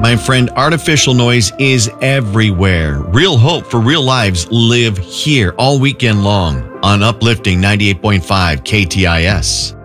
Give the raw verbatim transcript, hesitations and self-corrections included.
My friend, artificial noise is everywhere. Real hope for real lives live here all weekend long on Uplifting ninety-eight point five K T I S.